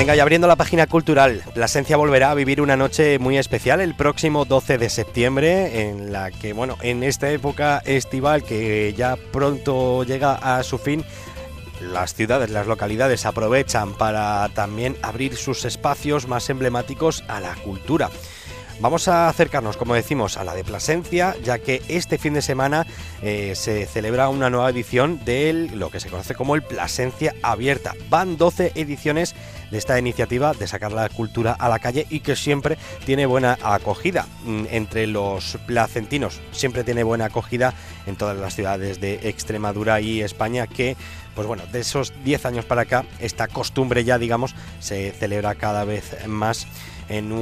Venga, y abriendo la página cultural, Plasencia volverá a vivir una noche muy especial el próximo 12 de septiembre, en la que, bueno, en esta época estival que ya pronto llega a su fin, las ciudades, las localidades aprovechan para también abrir sus espacios más emblemáticos a la cultura. Vamos a acercarnos, como decimos, a la de Plasencia, ya que este fin de semana se celebra una nueva edición de lo que se conoce como el Plasencia Abierta. Van 12 ediciones de esta iniciativa de sacar la cultura a la calle y que siempre tiene buena acogida entre los placentinos. Siempre tiene buena acogida en todas las ciudades de Extremadura y España, que, pues bueno, de esos 10 años para acá, esta costumbre ya, digamos, se celebra cada vez más en